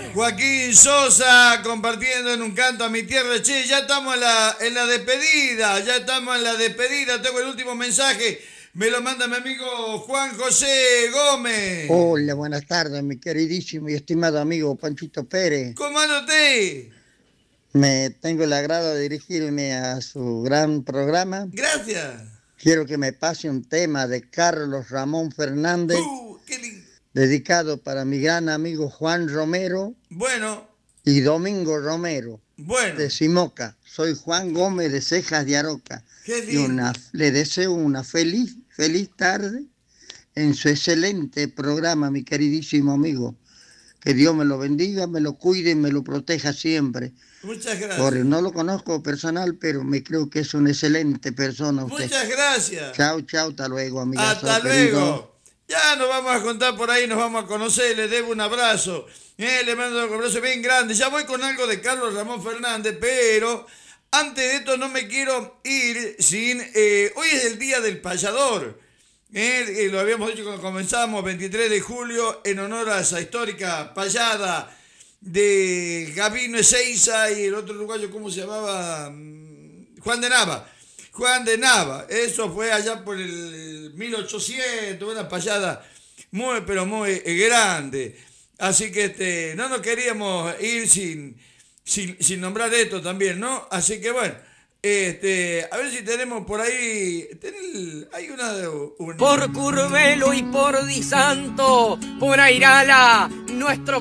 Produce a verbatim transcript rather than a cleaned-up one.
Joaquín Sosa compartiendo en un canto a mi tierra. Che, ya estamos en la, en la despedida, ya estamos en la despedida. Tengo el último mensaje, me lo manda mi amigo Juan José Gómez. Hola, buenas tardes, mi queridísimo y estimado amigo Panchito Pérez. ¿Cómo anda usted? Me tengo el agrado de dirigirme a su gran programa. Gracias. Quiero que me pase un tema de Carlos Ramón Fernández, Uh, qué lindo. dedicado para mi gran amigo Juan Romero Bueno, y Domingo Romero, bueno. de Simoca. Soy Juan Gómez de Cejas de Aroca. Qué Y lindo. una, le deseo una feliz, feliz tarde en su excelente programa, mi queridísimo amigo. Que Dios me lo bendiga, me lo cuide y me lo proteja siempre. Muchas gracias. Porque no lo conozco personal, pero me creo que es una excelente persona usted. Muchas gracias. Chao, chao, hasta luego, amigazo. Hasta luego. Querido. Ya nos vamos a contar por ahí, nos vamos a conocer, le debo un abrazo. Eh, le mando un abrazo bien grande. Ya voy con algo de Carlos Ramón Fernández, pero antes de esto no me quiero ir sin... Eh, hoy es el Día del Payador. Eh, lo habíamos dicho cuando comenzamos, veintitrés de julio, en honor a esa histórica payada de Gabino Ezeiza y el otro uruguayo, ¿cómo se llamaba? Juan de Nava. Juan de Nava. Eso fue allá por el mil ochocientos, una payada muy, pero muy grande. Así que este, no nos queríamos ir sin, sin, sin nombrar esto también, ¿no? Así que bueno. Este, a ver si tenemos por ahí. Tenel, hay una, una. Por Curvelo y por Di Santo, por Airala, nuestro